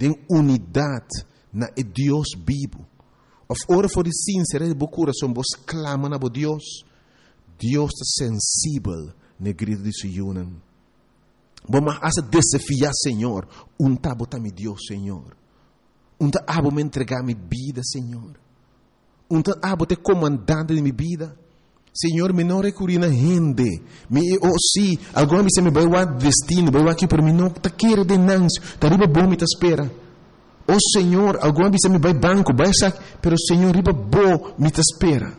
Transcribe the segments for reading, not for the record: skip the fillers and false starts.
de unidade na Deus vivo. Of ora for de sincero de coração, vos clama na Deus. Deus está sensível na grito de suyunan. Vamos a desafiar, Senhor. Bota mi Deus, Senhor. Abo me entregar minha vida, Senhor. Abo te comandante de minha vida. Senhor, me não recorri na gente. Se alguma vez me vai o destino, vai aqui para mim, não te quero de nancio. Tá riba bom me te espera. Senhor, alguma vez me vai banco, vai sair, pero Senhor, riba bom me te espera.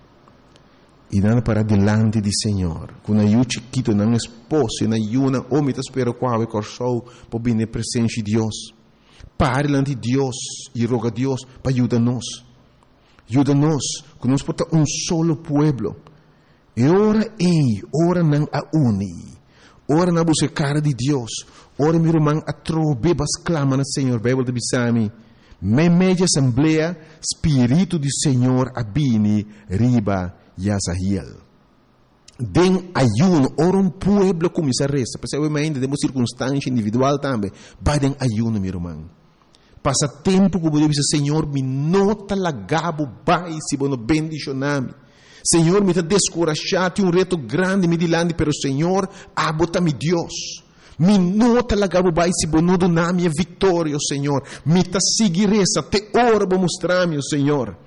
E nada para delante de Senhor. Quando eu chiquito, não esposo, na yuna, me te espera qual é corso, para vir na presença de Deus. Pare diante de Deus e roga a Deus para ajudar-nos. Ajuda-nos, que nós podemos solo pueblo. E ora não a uni. Ora na buscar de Deus. Ora meu irmão a trobebas clama no Senhor. Bíblia de Bisami. Media assembleia, Espírito do Senhor abini riba Yazahiel. Den ayuno, ora pueblo começa a resta. Porque ainda temos circunstância individual também. Vai den ayuno, meu irmão. Passa tempo como Deus diz, Senhor, me nota lagabo bai se bono bendicionami. Senhor, me está descorachado, tem reto grande me dilante, pero Senhor, abota-me Deus. Me nota lagabo bai se bono donami a vitória, Senhor. Me está seguiressa, te ora para mostrar-me, Senhor.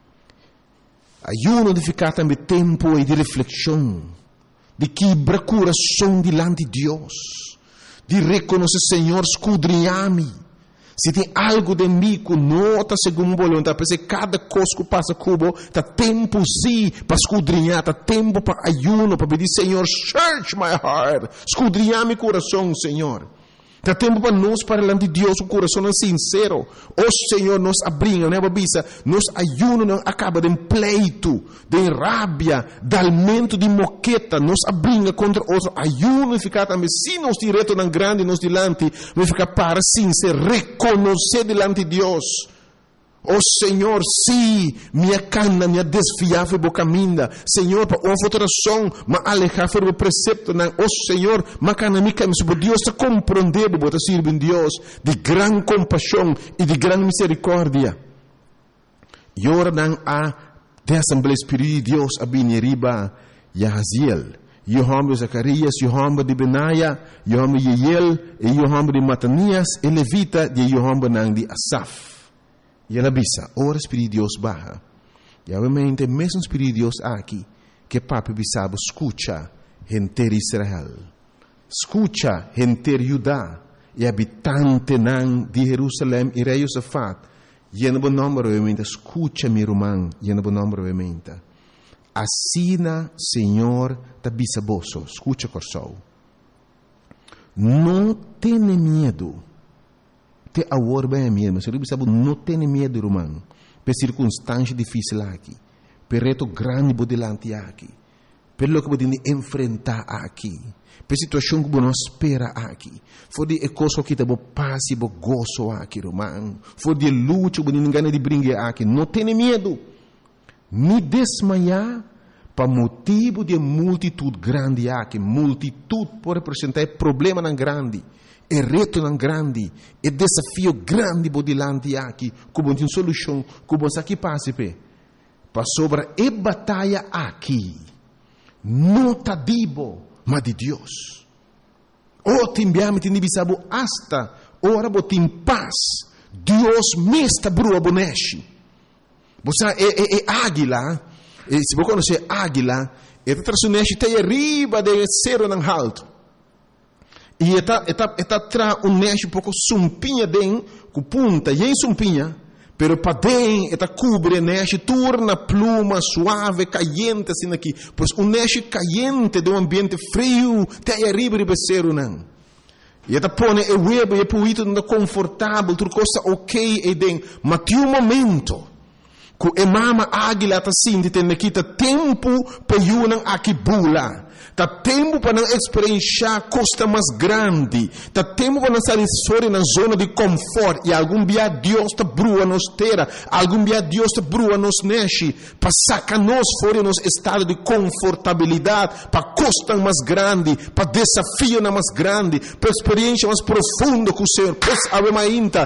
Ayuno de ficar também tempo e de reflexão, de quebrar coração dilante de Deus, de reconhecer, Senhor, escudrinhar-me. Se tem algo de mim que não está segundo a vontade, porque cada coisa que passa cubo, está tempo sim para escudrinhar, está tempo para ayuno, para pedir, Senhor, search my heart, escudrinhar meu coração, Senhor. Está tempo para nós, para diante de Deus, o coração é sincero. Senhor, nos abrinha, né, babisa? Nos ayuno não acaba de pleito, de rábia, de alimento de moqueta, nos abrinha contra outro. Ayuno e ficar também, se nos direto não grande, nos dilante, vai ficar para sincero, reconhecer dilante de Deus. Senhor, sim, minha cana, minha desfiável boca minda. Senhor, para uma futuração, mas alejar o precepto, não. Senhor, mas cana mica, mas Deus está compreendendo, bota servir em Deus, de grande compaixão e de grande misericórdia. E ora não há de Assembleia Espírita de Deus, a Bineriba, Yahaziel, Yohamba Zacarias, Yohamba de Benaia, Yohamba de Yeiel, e Yohamba de Matanias, e Levita, de Yohamba não de Asaf. E ela bisa, ora Espírito de Deus barra. E obviamente, mesmo Espírito de Deus aqui, que papi bisabo, escuta, gente de Israel. Escuta, gente de Judá, e habitante nan de Jerusalém, e rei Josafat. E no bom nome, obviamente, escuta, meu irmão, e no bom nome, obviamente. Assina, Senhor, da bisaboso, escuta, corsou. Não tenha medo. Te agora bem mesmo, mas eu sabe não tem medo, irmão, por circunstância difícil aqui, por reto grande por delante aqui, pelo que podemos enfrentar aqui, por situação que não espera aqui, for de coisa que te bo paz e bo gozo aqui, irmão, for de luta que ninguém de brincar aqui, não tem medo, nem desmaiar para motivo de multitude grande aqui, multitude pode representar problema não grande. É reto não grande, é desafio grande por delante aqui, como tem solução, como aqui passa para sobre a batalha aqui, não está dibo, mas de Deus. Timbiame tem bisabo hasta, ora botim paz, Deus me está brua boneshi. Você é águila, se você conhecer águila, é traçoneshi tem arriba de cero não alto. E está tra neche pouco sumpinha den com punta e sumpinha, pero para den está cubre neche torna pluma suave caliente assim aqui, pois neche caliente de ambiente frio tem arriba de becero não. E está põe o web e puito não confortável, tudo coisa ok e den, mas tem momento que a mama águila está sentindo tem aqui tempo para yunan aqui bula. Tá tempo para não experienciar costa mais grande. Tá tempo para não sair fora na zona de conforto. E algum dia Deus está brua nos terra. Algum dia Deus está brua nos neche. Para sacar nós fora nos estado de confortabilidade. Para costa mais grande. Para desafio mais grande. Para experiência mais profunda com o Senhor. Pois, ave mainta.